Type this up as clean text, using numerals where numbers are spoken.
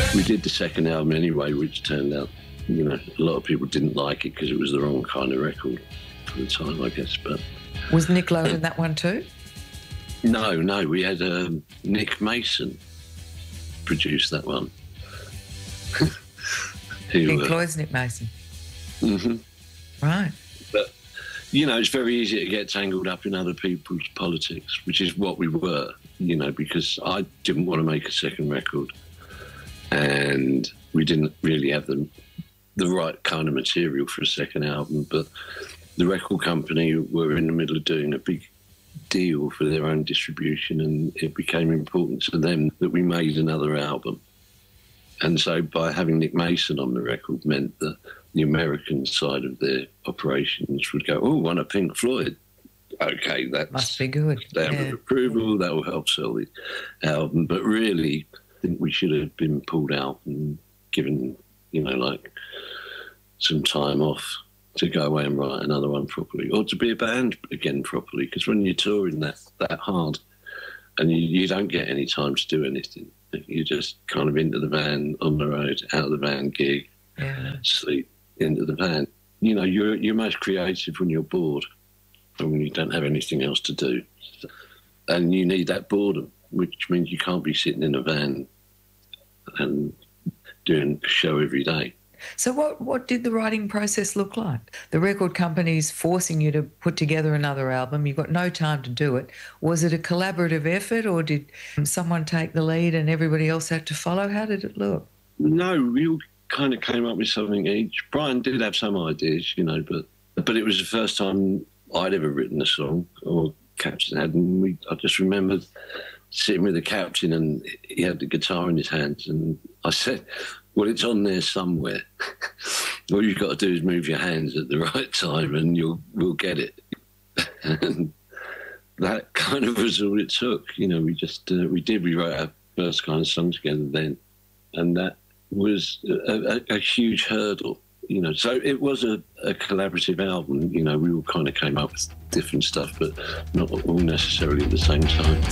We did the second album anyway, which turned out, a lot of people didn't like it because it was the wrong kind of record for the time, I guess. But was Nick Lowe in that one too? No, we had Nick Mason produce that one. Pink Floyd's Nick Mason. Mm-hmm. Right. But, it's very easy to get tangled up in other people's politics, which is what we were, because I didn't want to make a second record and we didn't really have the right kind of material for a second album. But the record company were in the middle of doing a big deal for their own distribution, and it became important to them that we made another album. And so by having Nick Mason on the record meant that the American side of their operations would go, oh, one of Pink Floyd. Okay, that must be good. Stamp of approval, that will help sell the album. But really, I think we should have been pulled out and given, some time off to go away and write another one properly, or to be a band again properly. Because when you're touring that hard and you don't get any time to do anything, you're just kind of into the van, on the road, out of the van, gig, sleep, into the van. You're most creative when you're bored and when you don't have anything else to do. And you need that boredom, which means you can't be sitting in a van and doing a show every day. So what did the writing process look like? The record company's forcing you to put together another album. You've got no time to do it. Was it a collaborative effort, or did someone take the lead and everybody else had to follow? How did it look? No, we all kind of came up with something each. Brian did have some ideas, but it was the first time I'd ever written a song, or Captain had. And I just remembered sitting with the Captain and he had the guitar in his hands, and I said, well, it's on there somewhere. All you've got to do is move your hands at the right time and we'll get it. And that kind of was all it took. We wrote our first kind of song together then. And that was a huge hurdle, So it was a collaborative album. We all kind of came up with different stuff, but not all necessarily at the same time.